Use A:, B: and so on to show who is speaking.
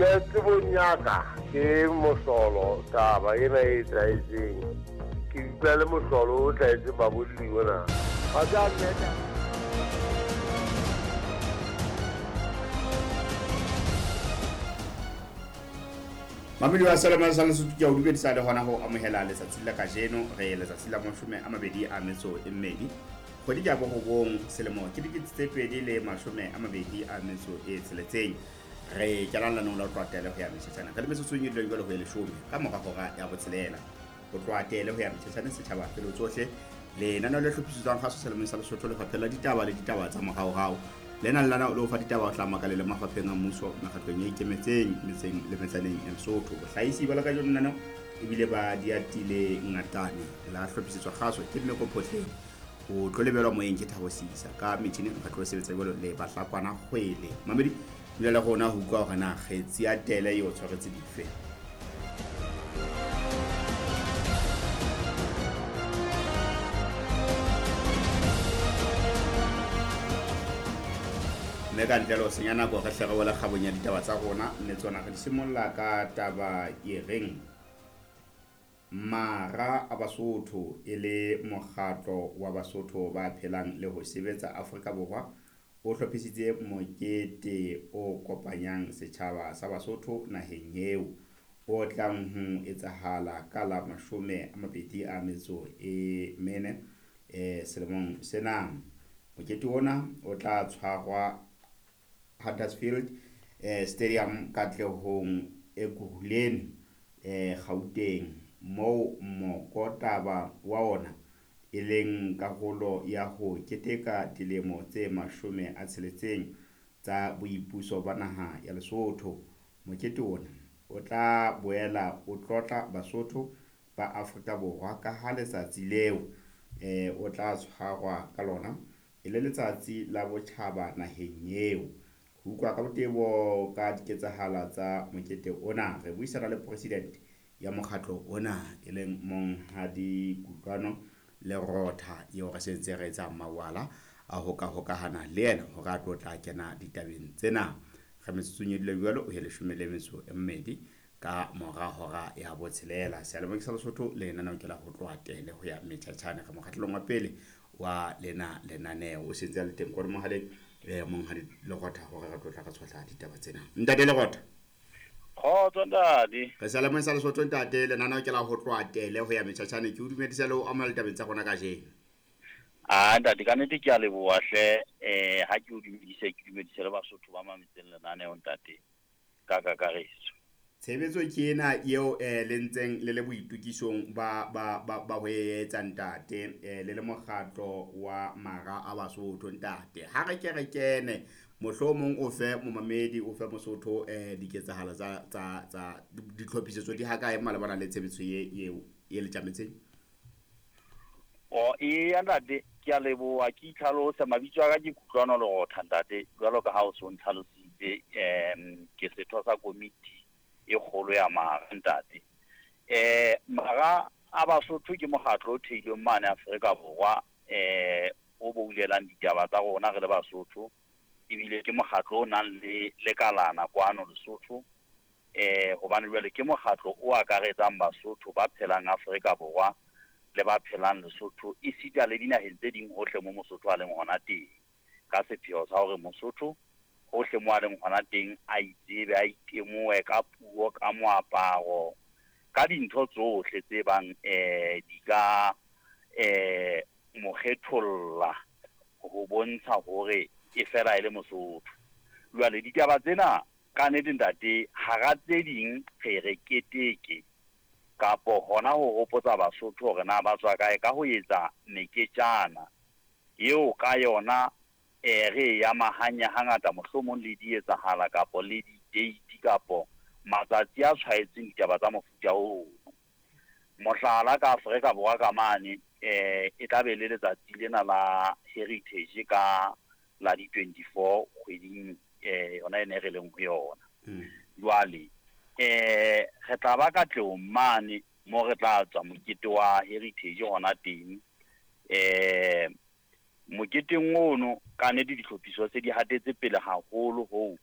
A: nna tsebong yaka ke mosolo taba ena e tlhaetseng ke utlwa le mosolo o tlhaetse babolli ona ga ka nnete.
B: Mamedi wa Salama sa Lesotho ke a o dumedisa le hona ho amohela letsatsi la kajeno re letsatsi la 22 kgwedi ya borobong selemo ke 2026 re kelallanong la tlwatele ho ya metjhana ka lemetsotsong le jwalo ho 10 ka mora hora ya botshelela ho tlwatele ho ya metjhana setjhaba pelo tsohle le nana le hlophisitswang kgaso selemong sa Lesotho le fapela ditaba le ditaba tsa morao lena lana o fa ditaba o hlama ka le mafapheng a mmuso makgatlong ya ikemetseng metseng le metsaneng ya Lesotho bohlahisi ba la ka jona nana ebile ba diatile ngatane la hlophisitswa kgaso ke mme kophotleng o tlolebelwa moeng ke Thabosisa ka metjhini ka tlo sebetsa jalo le bahlakwana kgwele Mamedi le gona ho utlwa hore na kgetsi ya tele yo tshwaretse dife ka ntelo senyana go kgahlega wala kgabonya ditaba tsa rona ne tsona re di simolla ka taba ye reng mara a Basotho ele mokgatlo wa Basotho ba phelang le ho sebetsa Afrika Borwa o hlophisitse mokete o kopanyang setjhaba sa Basotho naheng eo o tlang ho etsahala ka la 24 selemong sena mokete ona o tla tshwarwa Huddersfield Stadium Katlehong Ekurhuleni Gauteng mo mokotaba wa ona eleng karolo ya ho keteka dilemo tse 60 tsa boipuso ba naha ya Lesotho mokete ona o tla boela o tlotla Basotho ba Afrika Borwa ka ha letsatsi leo o tla tshwarwa ka lona ile letsatsi la botjhaba naheng eo Hukwa ka botebo ka diketsahala tsa mokete ona re buisana le president ya mokgatlo ona eleng Monghadi Kutlwano le Rotha eo re sentse re etsa mawala a hokahana le yena ho ga tlotla kena ditabeng tsena re metsunyedile jwalo o hele 12 ka mora hora ya botshelela selemong sa Lesotho le nana o kela ho tlwatele ho ya metjhana ka mokgatlong wa pele wa lenaneo o sentse le teng ko mohaleng Monghadi le Rotha hore re tlotla ka tshwatla ditaba tsena ntate le Rotha
C: khotso ndadi
B: re selemong sa Lesotho ntate le nana o kela ho tlwatele ho ya metjhana ke o dumedisa le o amohela ditabeng tsa rona ka jeno
C: ndadi ka nnete ke a leboha hle ha ke o dumedisa ke dumedisa le Basotho ba mametseng lenaneo ntate ka kakaretso
B: tshebetso ke ena eo le ntseng le le boitukisong ba ho etsa ntate le le mokgatlo wa mara a Basotho ntate ha re kene mohlomong o fe momamedi o fe Mosotho diketsahala tsa ditlhophisetso di ha kae malebana le tshebetso eo e le tjametseng
C: ntate ke a leboha ke itlhalosa mabitso a ka ke Kutlwano le Rotha ntate jwalo ka ha o se o ntlhalositse ke setho sa komiti e kgolo ya mara ntate mara a Basotho ke mokgatlo o theilweng mane Afrika Borwa o boulelang ditaba tsa rona re le Basotho ebile ke mokgatlo o nang le lekalana kwano Lesotho hobane jwale ke mokgatlo o akaretsang Basotho ba phelang Afrika Borwa le ba phelang Lesotho e sita le dinaheng tse ding hohle mo Mosotho a leng hona teng ka sepheo sa hore Mosotho hohle mo a leng hona teng a itsebe a itemoe ka puo ka moaparo ka dintho tsohle tse bang di ka mo kgetholla ho bontsha hore e fela ile Mosotho jwale ditaba tsena ka nnete ntate hara tse ding re keteke kapo hona ho hopotsa Basotho hore na ba tswa kae ka ho etsa meketjana eo ka yona re ya mahanya hangata mohlomong le di etsahala kapo le di date kapo matsatsi a tshwaetseng ditaba tsa mofuta oo mohlala ka Afrika Borwa ka mane e tla be le letsatsi lena la heritage ka la di 24 kgweding yona ene re leng ho yona jwale re tla ba ka tleo mane mo re tla tswa mokete wa heritage hona teng moketeng ono ka nnete ditlhophiso se di hatetse pele haholo ho